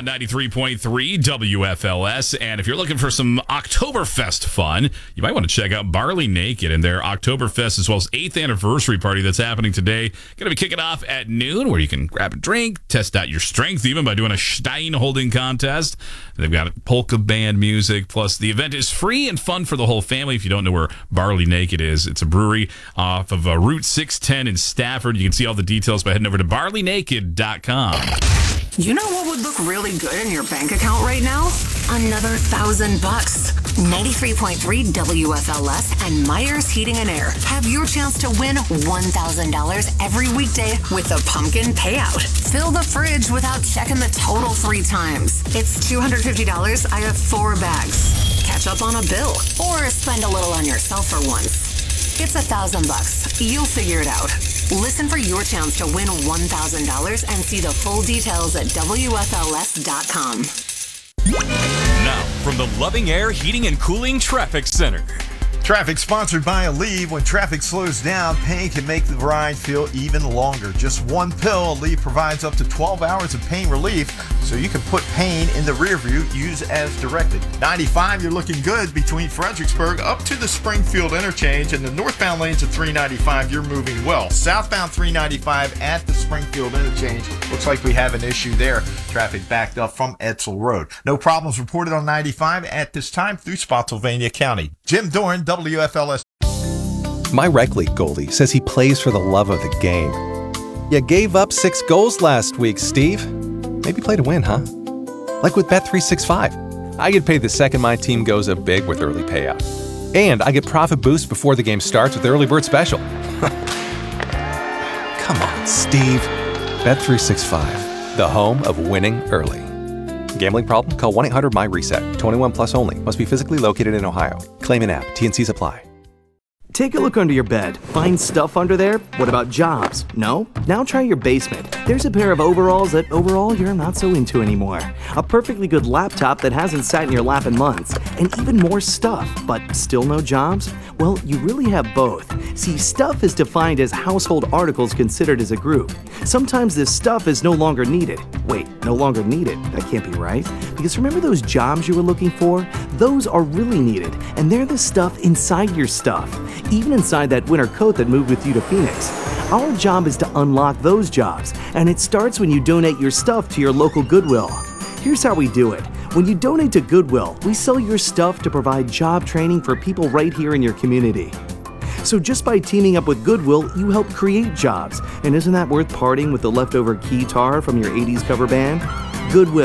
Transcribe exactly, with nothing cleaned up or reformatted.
on ninety-three point three W F L S. And if you're looking for some Oktoberfest fun, you might want to check out Barley Naked and their Oktoberfest as well as eighth anniversary party that's happening today. Going to be kicking off at noon where you can grab a drink, test out your strength even by doing a Stein holding contest. They've got polka band music, plus the event is free and fun for the whole family. If you don't know where Barley Naked is, it's a brewery off of uh, Route six ten in Stafford. You can see all the details by heading over to barley naked dot com. You know what would look really good in your bank account right now? Another thousand bucks. ninety-three point three W F L S and Myers Heating and Air have your chance to win one thousand dollars every weekday with a pumpkin payout. Fill the fridge without checking the total three times. It's two hundred fifty dollars. I have four bags. Catch up on a bill or spend a little on yourself for once. It's a thousand bucks. You'll figure it out. Listen for your chance to win one thousand dollars and see the full details at W F L S dot com. Now, from the Loving Air Heating and Cooling Traffic Center. Traffic sponsored by Aleve. When traffic slows down, pain can make the ride feel even longer. Just one pill, Aleve provides up to twelve hours of pain relief, so you can put pain in the rear view. Use as directed. ninety-five, you're looking good between Fredericksburg up to the Springfield interchange, and the northbound lanes of three ninety-five, you're moving well. Southbound three ninety-five at the Springfield interchange, looks like we have an issue there. Traffic backed up from Edsel Road. No problems reported on ninety-five at this time through Spotsylvania County. Jim Dorn, W F L S. My rec league goalie says he plays for the love of the game. You gave up six goals last week, Steve. Maybe play to win, huh? Like with Bet three sixty-five. I get paid the second my team goes up big with early payout. And I get profit boost before the game starts with the early bird special. Come on, Steve. Bet three sixty-five, the home of winning early. Gambling problem? Call one eight hundred my reset. twenty-one plus only. Must be physically located in Ohio. Claim an app. T N Cs apply. Take a look under your bed. Find stuff under there? What about jobs? No? Now try your basement. There's a pair of overalls that overall you're not so into anymore. A perfectly good laptop that hasn't sat in your lap in months. And even more stuff, but still no jobs? Well, you really have both. See, stuff is defined as household articles considered as a group. Sometimes this stuff is no longer needed. Wait, no longer needed? That can't be right. Because remember those jobs you were looking for? Those are really needed, and they're the stuff inside your stuff. Even inside that winter coat that moved with you to Phoenix. Our job is to unlock those jobs, and it starts when you donate your stuff to your local Goodwill. Here's how we do it. When you donate to Goodwill, we sell your stuff to provide job training for people right here in your community. So just by teaming up with Goodwill, you help create jobs. And isn't that worth parting with the leftover keytar from your eighties cover band? Goodwill.